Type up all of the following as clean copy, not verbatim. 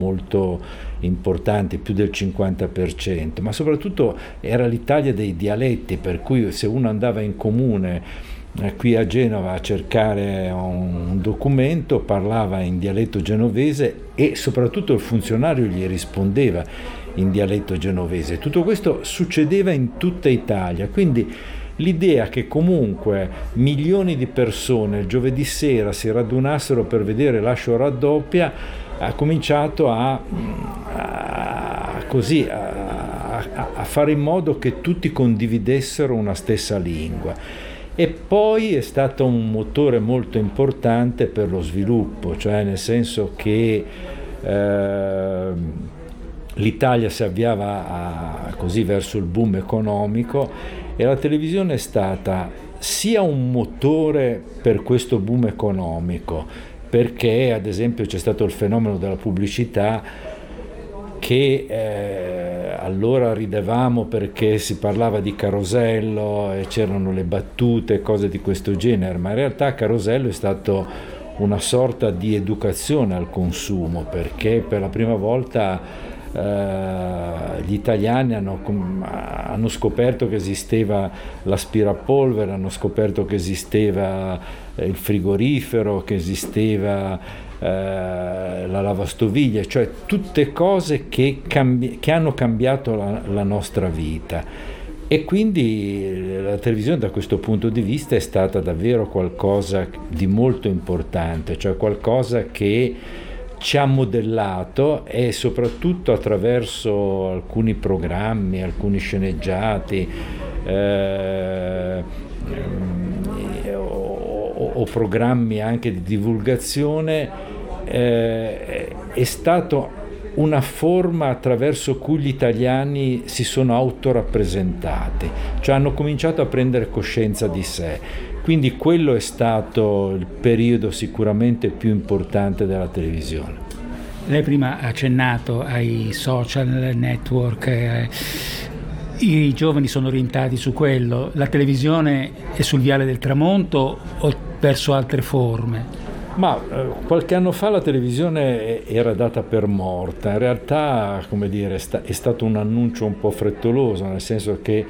molto importanti, più del 50%, ma soprattutto era l'Italia dei dialetti, per cui se uno andava in comune qui a Genova a cercare un documento, parlava in dialetto genovese e soprattutto il funzionario gli rispondeva in dialetto genovese. Tutto questo succedeva in tutta Italia, quindi l'idea che comunque milioni di persone il giovedì sera si radunassero per vedere Lascio raddoppia ha cominciato a fare in modo che tutti condividessero una stessa lingua. E poi è stato un motore molto importante per lo sviluppo, cioè nel senso che l'Italia si avviava così verso il boom economico e la televisione è stata sia un motore per questo boom economico, perché ad esempio c'è stato il fenomeno della pubblicità che allora ridevamo perché si parlava di Carosello e c'erano le battute, cose di questo genere, ma in realtà Carosello è stato una sorta di educazione al consumo, perché per la prima volta gli italiani hanno scoperto che esisteva l'aspirapolvere, hanno scoperto che esisteva il frigorifero, che esisteva la lavastoviglie, cioè tutte cose che hanno cambiato la nostra vita. E quindi la televisione da questo punto di vista è stata davvero qualcosa di molto importante, cioè qualcosa che ci ha modellato, e soprattutto attraverso alcuni programmi, alcuni sceneggiati o programmi anche di divulgazione, è stato una forma attraverso cui gli italiani si sono autorappresentati, cioè hanno cominciato a prendere coscienza di sé. Quindi quello è stato il periodo sicuramente più importante della televisione. Lei prima ha accennato ai social network, i giovani sono orientati su quello, la televisione è sul viale del tramonto o verso altre forme? Ma qualche anno fa la televisione era data per morta, in realtà, come dire, è stato un annuncio un po' frettoloso, nel senso che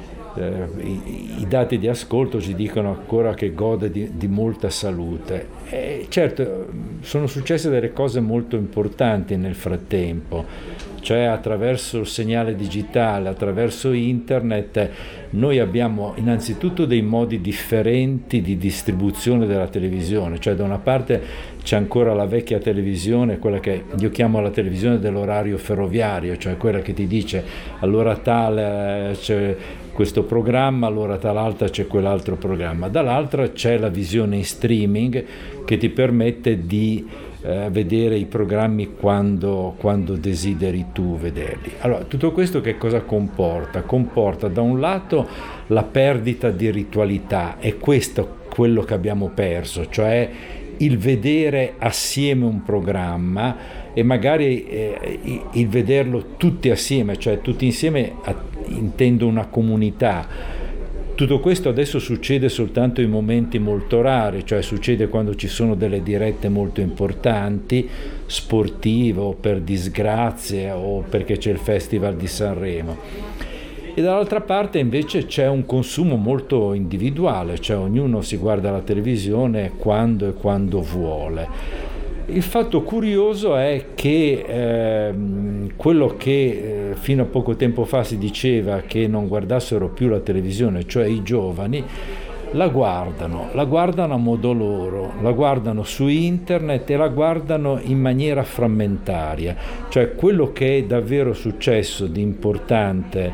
i dati di ascolto ci dicono ancora che gode di molta salute. E certo, sono successe delle cose molto importanti nel frattempo, cioè attraverso il segnale digitale, attraverso internet, noi abbiamo innanzitutto dei modi differenti di distribuzione della televisione, cioè da una parte c'è ancora la vecchia televisione, quella che io chiamo la televisione dell'orario ferroviario, cioè quella che ti dice all'ora tale c'è questo programma, all'ora tal'altra c'è quell'altro programma. Dall'altra c'è la visione in streaming che ti permette di vedere i programmi quando desideri tu vederli. Allora, tutto questo che cosa comporta? Comporta da un lato la perdita di ritualità, e questo quello che abbiamo perso, cioè il vedere assieme un programma e magari il vederlo tutti assieme, cioè tutti insieme intendo una comunità. Tutto questo adesso succede soltanto in momenti molto rari, cioè succede quando ci sono delle dirette molto importanti, sportive o per disgrazie o perché c'è il Festival di Sanremo. E dall'altra parte invece c'è un consumo molto individuale, cioè ognuno si guarda la televisione quando e quando vuole. Il fatto curioso è che quello che fino a poco tempo fa si diceva che non guardassero più la televisione, cioè i giovani, la guardano a modo loro, la guardano su internet e la guardano in maniera frammentaria, cioè quello che è davvero successo di importante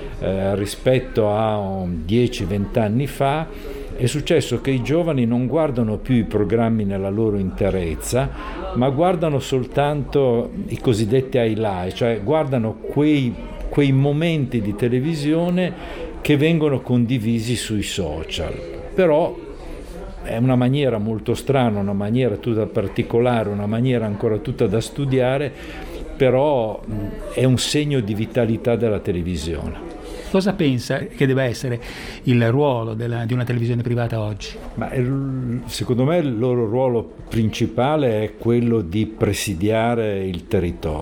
rispetto a 10-20 anni fa. È successo che i giovani non guardano più i programmi nella loro interezza, ma guardano soltanto i cosiddetti highlight, cioè guardano quei momenti di televisione che vengono condivisi sui social. Però è una maniera molto strana, una maniera tutta particolare, una maniera ancora tutta da studiare, però è un segno di vitalità della televisione. Cosa pensa che debba essere il ruolo di una televisione privata oggi? Ma secondo me il loro ruolo principale è quello di presidiare il territorio.